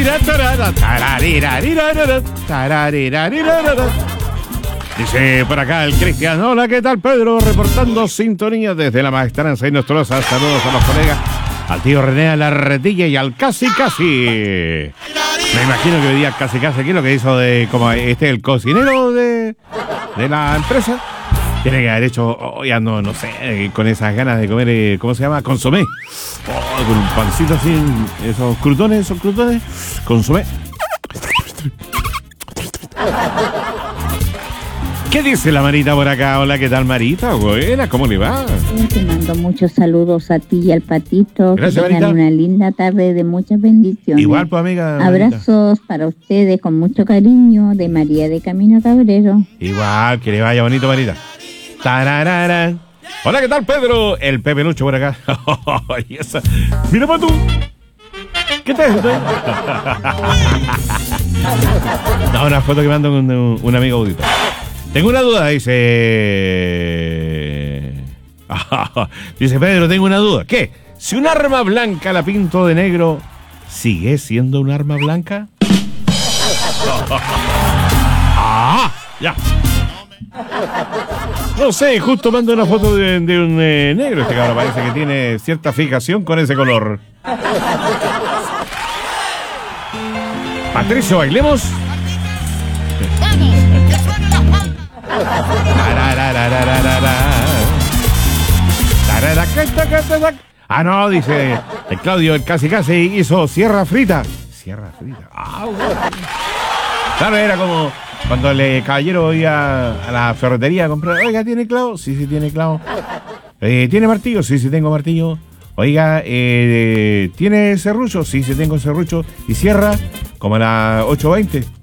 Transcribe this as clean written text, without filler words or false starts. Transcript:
Dice por acá el Cristian. Hola, ¿qué tal, Pedro? Reportando sintonía desde la Maestranza y Nostrosa. Saludos a los colegas, al tío René, a la Retilla y al Casi Casi. Me imagino que hoy día Casi Casi aquí lo que hizo de como el cocinero de la empresa. Tiene que haber hecho, ya no sé, con esas ganas de comer, ¿cómo se llama? Consomé. Con un pancito así, esos crutones, consomé. ¿Qué dice la Marita por acá? Hola, ¿qué tal, Marita? Buena, ¿cómo le va? Te mando muchos saludos a ti y al Patito. Gracias, que tengan Marita. una linda tarde de muchas bendiciones. Igual, pues, amiga. Abrazos para ustedes con mucho cariño de María de Camino Cabrero. Igual, que le vaya bonito, Marita. Tararara. Hola, ¿qué tal, Pedro? El Pepe Lucho por acá. Mira para tú. ¿Qué tal? No, una foto que mando con un amigo audito. Tengo una duda, dice. Dice Pedro, tengo una duda. ¿Qué? Si un arma blanca la pinto de negro, ¿sigue siendo un arma blanca? Ya. No sé, justo mando una foto de un negro. Este cabrón parece que tiene cierta fijación con ese color. Patricio, bailemos. Ah, no, dice el Claudio, el Casi Casi hizo sierra frita. Sierra frita. Claro, era como cuando el caballero iba a la ferretería a comprar. Oiga, ¿tiene clavo? Sí, tiene clavo. ¿Tiene martillo? Sí, tengo martillo. Oiga, ¿tiene serrucho? Sí, tengo serrucho. ¿Y cierra? Como a las 8:20.